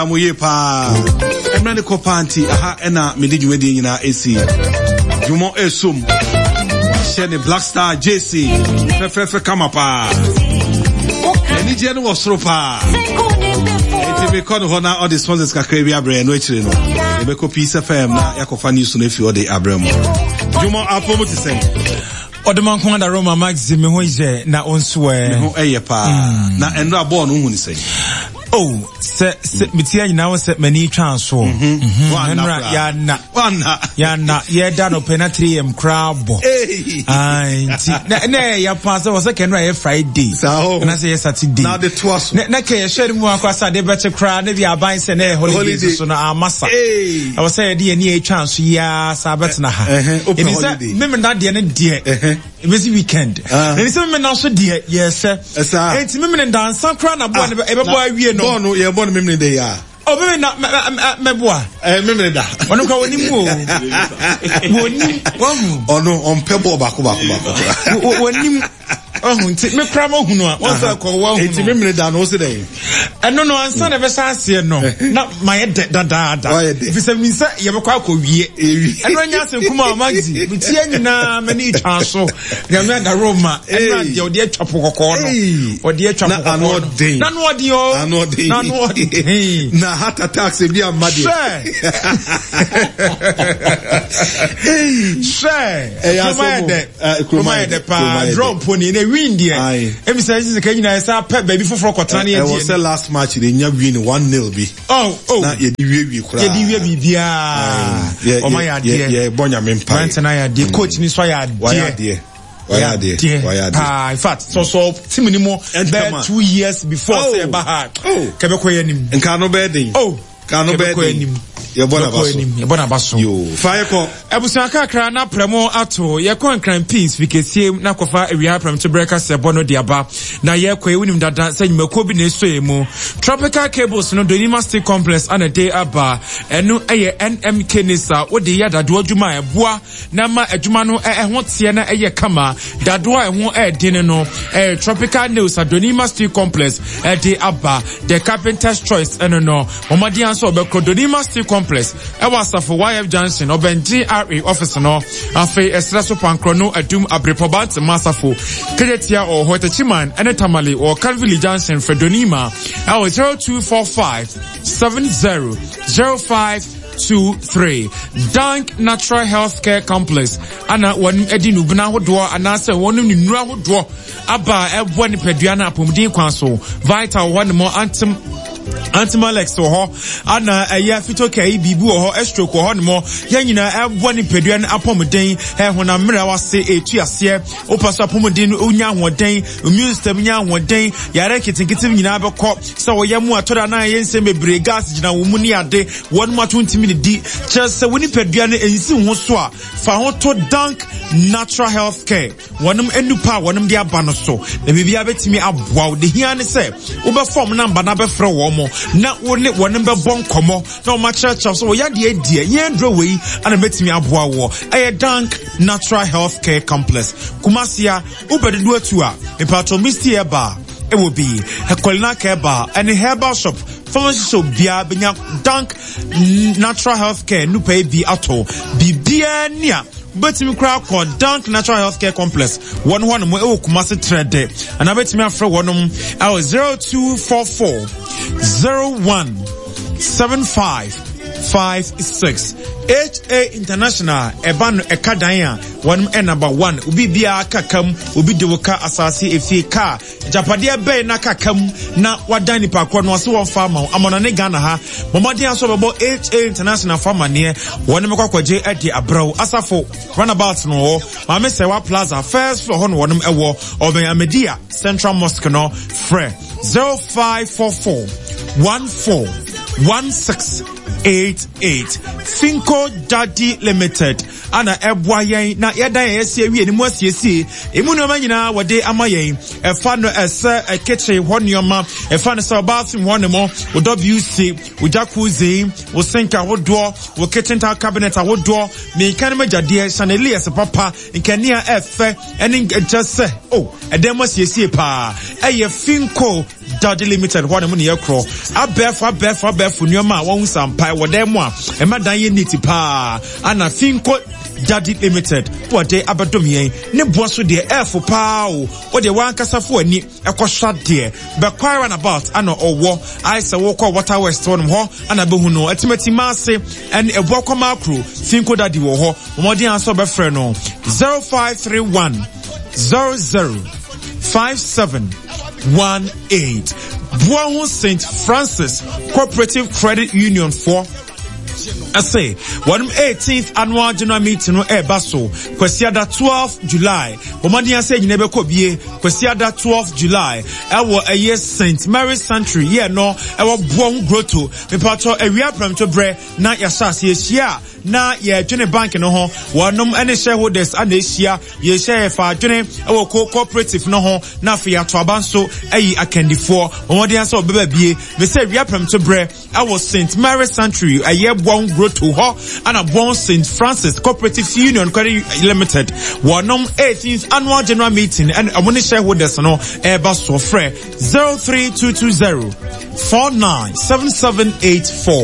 Amoye pa. Emrani ko panty aha ena me di dwumadi nyina esi. Jumo esum. Shene Black Star JC. Fefe kama pa. Eni je no osoro pa. Enti me kono hona all the sponsors kakra bi abre no ekire no. E be ko Peace FM na yakofa news no efi all the abramo. Jumo apomo ti say. Odeman Kwanda Roma Maxi me ho ije na onso me ho eye pa. Na endo abo no hu ni say. Oh, se mitia nyina wo se mani twanso. Enra ya na ye da no penalty em crab. Ai, na ya pass was a kenra ye Friday. Na say Saturday. Now the twas. Na ke share mu akwasa de beche kra na bi aban se na holiday so na amasa. I was say de ni e twanso ya sabet na ha. It is me na de na de. It was weekend. And it's me na so de yes. Enti me na dance kra na bo na e be bo awie no. Bono ye bono memne de ya. Oh me na meboa. Memne da. Ono ka woni mu o. Woni wahu. Ono on pebo bako. Woni nti me kra mo hunu a won fa ko wa hunu. Nti memne da no se dey. Eno no ansa na be sa ase no. Na my da. If se mi say ye be kwa wie. Eno nya se kuma Maxi. Mi tie nyina mani twanso. Ya me da Roma. Eno de odi atwapo kokko no. Odi atwapo kokko. Na no odi o. Na no odi. Na heart attacks be amade. Kuma de pa drop pony na win there. Emi say this can you say pep baby for kwatana e was the last match they nya win 1-0 bi. Oh. Na ye di wie kura. Ye di wie bibia. O my ya there. Ye bonya me mpa. Rant na ya the coach ni so ya there. Why in fact, so Timini more 2 years before say Bahad. Kebeko yenim. Nkano bedin. Kano bedin. Yebona baso. Yo. Fire call. Ebusanka kra na premo ato. Ye kon kran peace fikesie na kofa ewia prem to breaker se bono diaba. Na ye kwa ewunim dada se nyimako bi na eso emu. Tropical cables no Donima State Complex ana day aba. Enu eye NMK nisa odi ya dado adwuma eboa na ma adwuma no ho tie na eye kama. Dado a ho din no Tropical News at Donima State Complex day aba. The Carpenter's Choice eno no. Momadi anso obekro Donima State Complex Ewasa for YF Johnson Oben GRA office no afi esreso pankro no adum abrepobant masafo kedetia or hotachiman ene tamale or Calvary Johnson Fredonima 0245700523 Dank Natural Healthcare Complex ana wonu edinu bna hodo anase wonu ni nura hodo aba ebo ni peduana apomdin kwanso vital one more Antimalex ho ana eya fitokai bibu ho stroke ho no yanyina ebo ni peduan apomden hona mra wase etu ase opaso apomden onya hoden immune system nya hoden yare kitinkitim nyina bekọ se wo yemu atoda na yense mebre gas gina wo mu ni ade won ma 20 minutes di chese woni peduan ensi ho so a fa ho to Dank Natural Healthcare wonum enupa wonum de aba no so na bibia betimi aboa wo de hia ne se wo be form number na be frɛ wo mo na woni wonem be bon komo na o ma church so wo ya de die ye ndro wei ana betimi aboa wo Dank Natural Healthcare Complex Kumasia ubedu atu a ipato Misty Eba it will be Hekolina Keba and a herbal shop pharmacy so bia benya Dank Natural Healthcare nu pay bi ato bibia nia betimi kra ko Dank Natural Healthcare Complex one mo e Kumasi trade and betimi afre wonum 0244 017556 HA International Eban Ekadanya one number 1 ubi bia kakam ubi dewoka asasi efi ka Japadia be na kakam na wadani pa kwa no so farmer amona ne Ghana ha momadi aso bebo HA International farmer ne one me kwakwaje adi abraw asafo runabout no ma me sewa plaza first floor hon wonum ewo oben amedia Central Mosque no frɛ 0544 141688 Finco Daddy Limited ana ebwa yen na yedan yesie wie ni mu asiesie emu no manyina wode amayen efa no ese kitchen honioma efa no so bathroom honemo wo WC wo jacuzzi wo sink awodo wo kitchen towel cabinet awodo me kan majade chandelier se papa nkania efe eni just say oh edem asiesie pa eye Finco Daddy Limited hɔ na mu ne yɛkorɔ abɛɛfo nneɛma a wɔn sampai wɔ dan mu a ɛma dan yɛ neat paa ana Finko Daddy Limited wɔde abɛdom yɛn ne boa so deɛ ɛɛfo paa o wɔde wankasafo ani ɛkɔhwɛ deɛ bɛkwae runabout ana ɔwɔ ayɛ sɛ wɔkɔ Water West hɔ nom hɔ ana bɛhu no ɛtimatima ase ɛne ɛboa kɔma akro Finko Daddy wɔ hɔ wɔmɔden asɔ bɛfrɛ no 0531 005718 Boahu St. Francis Cooperative Credit Union for I say, 18th annual general meeting no baso kwesiada 12 July. Bomadian say you never could be kwesiada 12 July. Ewo a year St. Mary's Sanctuary, yeah no, ewo buong grotto, me pato a real pram to bre, na yasas yes yeah. Na ye June Bank no ho, wanom any shareholders and this year, ye share for June, our cooperative no ho, na fia to abanso, a candy for, Bomadian so baby, me say real pram to bre, I was St. Mary's Sanctuary, a year buong grotto ho, and a born St. Francis Cooperative Union Credit Limited. Wanom 18th annual general meeting and a money shareholders no Airbus so free 03220 497784.